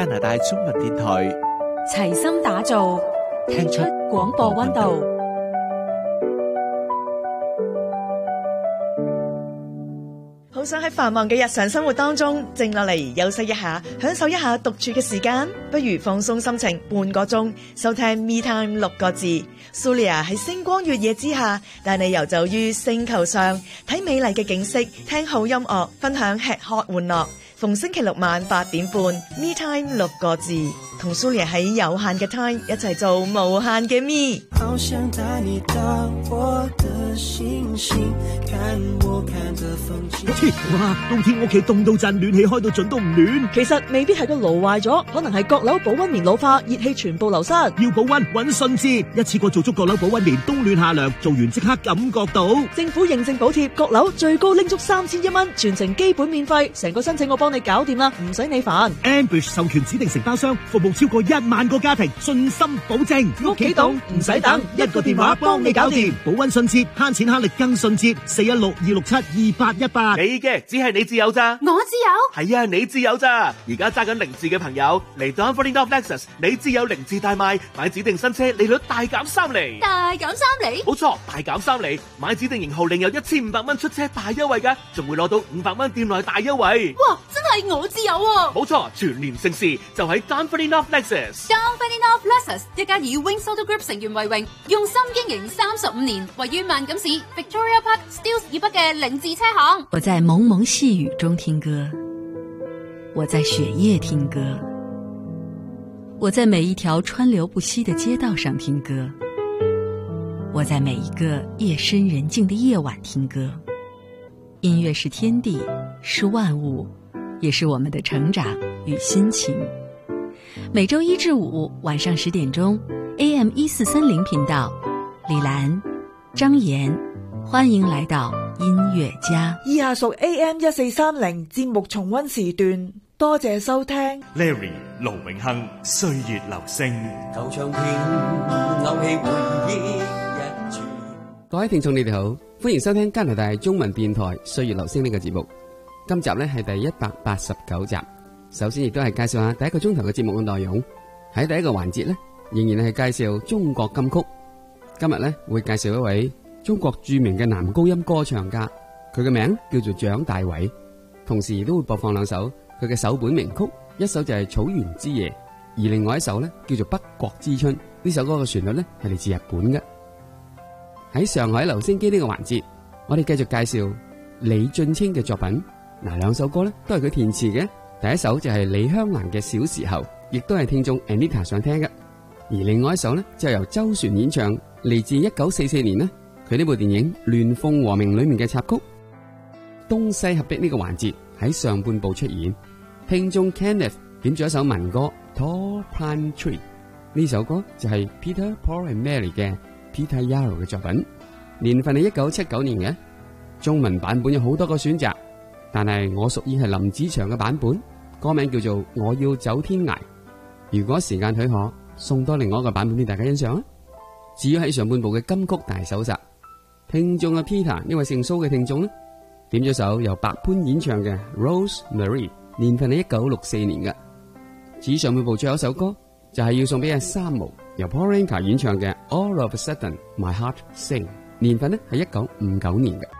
拿大中文電台， 齊心打造，聽出廣播溫度。 好想喺繁忙嘅日常生活當中靜落嚟休息一下，享受一下獨處嘅時間，不如放鬆心情半個鐘，收聽 Me Time 6個字。Sulia 喺星光月夜之下，帶你遊走於星球上，睇美麗嘅景色，聽好音樂，分享吃喝玩樂。逢星期六晚8點半 Me Time 6個字，同 Sulia 喺有限嘅 time 一齊做無限嘅 Me。 好想帶你到我的星星，看我看的風景。 哇！冬天屋企凍到震，暖氣開到盡都唔暖。 其實未必係個爐壞咗，可能係閣樓保溫棉老化，熱氣全部流失。 要保溫搵順治，一次過做足閣樓保溫棉，冬暖夏涼，做完即刻感覺到。 政府認證補貼，閣樓最高拎足3100蚊，全程基本免費，成個申請我幫你搞掂啦，唔使你煩。 Ambush 授權指定承包商，服務超過1萬個家庭，信心保證。 屋企凍唔使等，一個電話幫你搞掂。 保溫順治，慳錢慳力更順治。416-267-2818。 你嘅只係你自有咋？ 我自有？ 係啊，你自有咋？而家揸緊零字嘅朋友嚟到 Dunfermline of Lexus，你自有零字大賣，買指定新車利率大減3厘。 大減3厘？ 冇錯，大減3厘，買指定型號另有1500蚊出車大優惠㗎，仲會攞到500蚊店內大優惠。 哇，真係我自有喎！ 冇錯，全年盛事就喺 Dunfermline of Lexus。 Dunfermline of Lexus 一家以 Wings Auto Group 成員為榮，用心經營35年，位於萬錦市 Victoria Park Steeles 以北嘅凌志車行。 我在蒙蒙細雨中聽歌，我在雪夜聽歌，我在每一條川流不息的街道上聽歌，我在每一個夜深人靜的夜晚聽歌。音樂是天地，是萬物，也是我們的成長與心情。每週1至5晚上10點鐘 AM 1430頻道，李蘭、張妍，歡迎來到音樂家。 以下屬 AM 1430節目重溫時段，多謝收聽。 Larry 盧永亨，歲月留聲。 舊唱片勾起回憶一串。 各位聽眾你哋好，歡迎收聽加拿大中文電台歲月留聲呢個節目。今集呢係第189集。首先亦都係介紹下第一個鐘頭嘅節目嘅內容。喺第一個環節呢，仍然係介紹中國金曲。今日呢會介紹一位中國著名嘅男高音歌唱家，佢嘅名叫做蔣大偉。同時亦都會播放兩首佢嘅首本名曲，一首就係《草原之夜》，而另外一首呢叫做《北國之春》。呢首歌嘅旋律呢係嚟自日本嘅。喺上海留聲機呢個環節，我哋繼續介紹李俊清嘅作品。兩首歌呢都係佢填詞嘅。第一首就係李香蘭嘅《小時候》，亦都係聽眾 Anita 想聽嘅。而另外一首呢就由周璇演唱，嚟自1944年呢佢呢部電影《亂鳳和鳴》裏面嘅插曲。東西合璧呢個環節喺上半部出現，聽眾 Kenneth 點咗一首民歌《Tall Pine Tree》，呢首歌就係 Peter Paul and Mary 嘅 Peter Yarrow 嘅作品，年份係1979年嘅。中文版本有好多個選擇，但係我屬意係林子祥嘅版本，歌名叫做《我要走天涯》。如果時間許可，送多另外一個版本俾大家欣賞啊！至於喺上半部嘅金曲大搜集，聽眾嘅 Peter 呢位姓蘇嘅聽眾呢，點咗首由白潘演唱嘅 Rosemary， 年份係1964年嘅。至於上半部最後一首歌，就係要送俾阿三毛，由 Paul Anka 演唱嘅 All of a Sudden My Heart Sing， 年份呢係1959年嘅。